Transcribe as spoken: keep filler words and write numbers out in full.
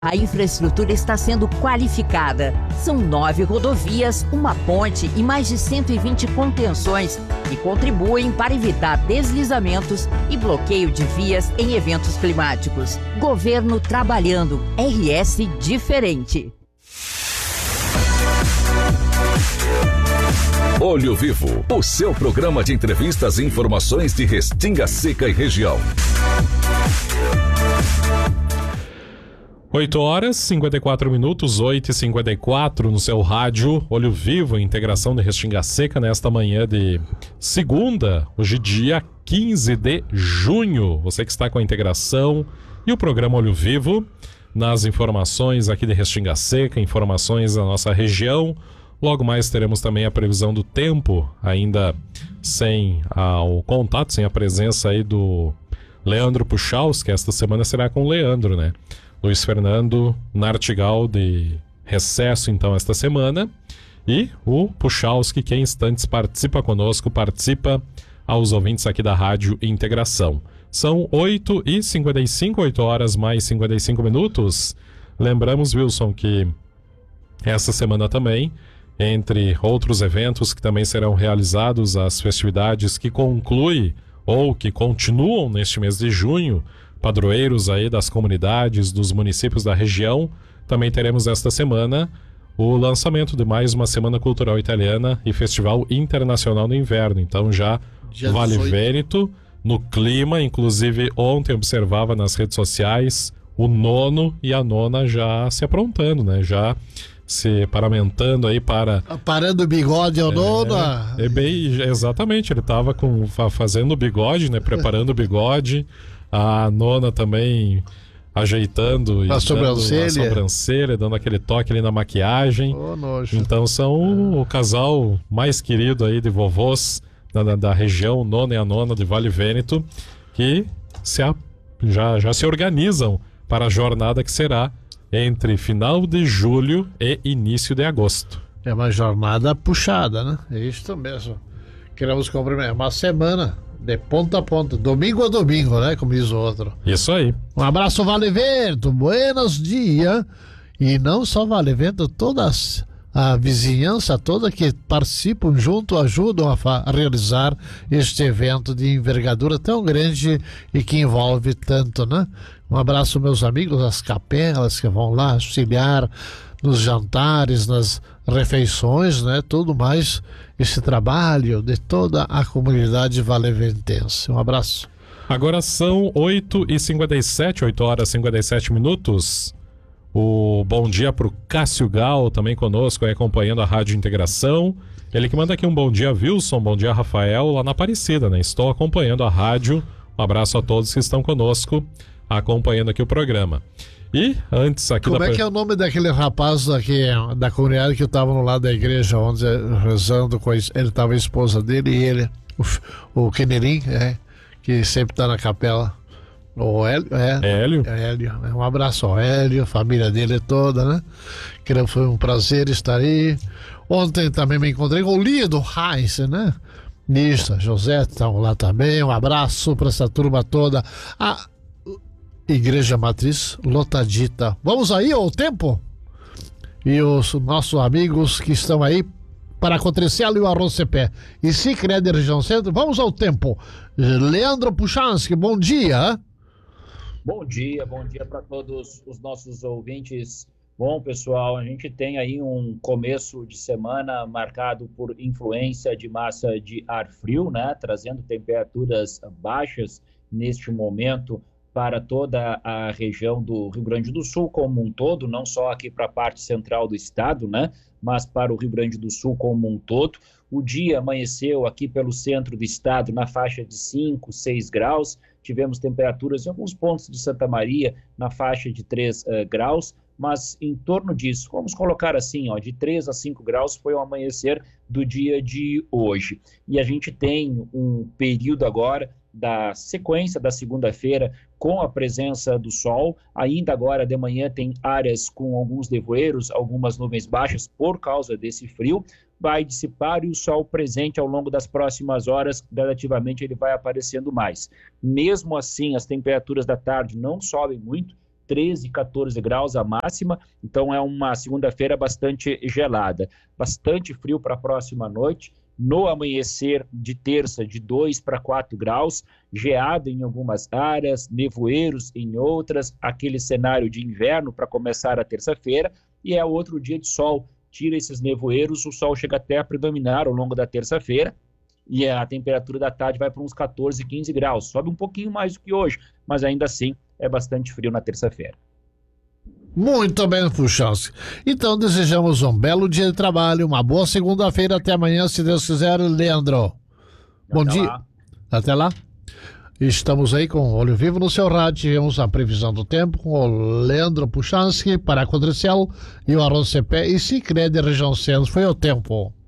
A infraestrutura está sendo qualificada. São nove rodovias, uma ponte e mais de cento e vinte contenções que contribuem para evitar deslizamentos e bloqueio de vias em eventos climáticos. Governo trabalhando. R S diferente. Olho Vivo, o seu programa de entrevistas e informações de Restinga Seca e região. oito horas, cinquenta e quatro minutos, oito e cinquenta e quatro no seu rádio Olho Vivo, integração de Restinga Seca nesta manhã de segunda, hoje dia quinze de junho. Você que está com a integração e o programa Olho Vivo, nas informações aqui de Restinga Seca, informações da nossa região. Logo mais teremos também a previsão do tempo, ainda sem a, o contato, sem a presença aí do Leandro Puchalski, que esta semana será com o Leandro, né? Luiz Fernando Nartigal de recesso, então, esta semana. E o Puchalski, que em instantes participa conosco, participa aos ouvintes aqui da Rádio Integração. São oito e cinquenta e cinco, oito horas mais cinquenta e cinco minutos. Lembramos, Wilson, que esta semana também, entre outros eventos que também serão realizados, as festividades que concluem ou que continuam neste mês de junho, padroeiros aí das comunidades, dos municípios da região. Também teremos esta semana o lançamento de mais uma Semana Cultural Italiana e Festival Internacional no Inverno. Então já Dia Vale Vêneto no clima, inclusive ontem observava nas redes sociais o nono e a nona já se aprontando, né? Já se paramentando aí para... Parando o bigode ao é, nono. É bem, exatamente, ele estava com, fazendo o bigode, né? Preparando o bigode. A nona também ajeitando a, e sobrancelha. a sobrancelha, dando aquele toque ali na maquiagem. Oh, nojo. Então são o casal mais querido aí de vovôs da, da, da região, nona e a nona de Vale Vêneto, que se a, já, já se organizam para a jornada que será entre final de julho e início de agosto. É uma jornada puxada, né? É isso mesmo. Queremos cumprimentar uma semana de ponta a ponta, domingo a domingo, né? Como diz o outro. Isso aí. Um abraço, Vale Vento, buenos dias. E não só Vale Vento, todas a vizinhança toda que participam junto, ajudam a, fa- a realizar este evento de envergadura tão grande e que envolve tanto, né? Um abraço, meus amigos, as capelas que vão lá auxiliar nos jantares, nas refeições, né? Tudo mais, esse trabalho de toda a comunidade valeventense. Um abraço. Agora são oito e cinquenta e sete, oito horas e cinquenta e sete minutos. O bom dia para o Cássio Gal, também conosco, aí, acompanhando a Rádio Integração. Ele que manda aqui um bom dia, Wilson, bom dia, Rafael, lá na Aparecida, né? Estou acompanhando a rádio. Um abraço a todos que estão conosco, acompanhando aqui o programa. E antes aqui... Como da... é que é o nome daquele rapaz aqui, da comunidade que estava no lado da igreja, onde rezando com a, ele estava a esposa dele e ele, o, o Kenerim, é, que sempre está na capela. O Hélio, é, Hélio. É Hélio. Um abraço ao Hélio, família dele toda, né? Que foi um prazer estar aí. Ontem também me encontrei com o Lido Heinz, né? Nisso, José estão lá também. Um abraço para essa turma toda. A Igreja Matriz lotadita. Vamos aí ao tempo? E os nossos amigos que estão aí para acontecer ali o Arrocepé e Sicredi Região Centro, vamos ao tempo. Leandro Puchalski, bom dia. Bom dia, bom dia para todos os nossos ouvintes. Bom, pessoal, a gente tem aí um começo de semana marcado por influência de massa de ar frio, né? Trazendo temperaturas baixas neste momento para toda a região do Rio Grande do Sul como um todo, não só aqui para a parte central do estado, né? Mas para o Rio Grande do Sul como um todo. O dia amanheceu aqui pelo centro do estado na faixa de cinco, seis graus. Tivemos temperaturas em alguns pontos de Santa Maria na faixa de três uh, graus, mas em torno disso, vamos colocar assim, ó, de três a cinco graus foi o amanhecer do dia de hoje. E a gente tem um período agora da sequência da segunda-feira com a presença do sol. Ainda agora de manhã tem áreas com alguns nevoeiros, algumas nuvens baixas por causa desse frio. Vai dissipar e o sol presente ao longo das próximas horas, gradativamente ele vai aparecendo mais. Mesmo assim, as temperaturas da tarde não sobem muito, treze, quatorze graus a máxima, então é uma segunda-feira bastante gelada. Bastante frio para a próxima noite. No amanhecer de terça, de dois para quatro graus, geada em algumas áreas, nevoeiros em outras, aquele cenário de inverno para começar a terça-feira, e é outro dia de sol. Tira esses nevoeiros, o sol chega até a predominar ao longo da terça-feira, e a temperatura da tarde vai para uns quatorze, quinze graus. Sobe um pouquinho mais do que hoje, mas ainda assim é bastante frio na terça-feira. Muito bem, Puchalski. Então desejamos um belo dia de trabalho, uma boa segunda-feira, até amanhã, se Deus quiser, Leandro. Bom Até dia. lá. Até lá. Estamos aí com o Olho Vivo no seu rádio. Tivemos a previsão do tempo com o Leandro Puchalski para a Codricel e o Arroz C P e Sicredi Região Centro. Foi o tempo.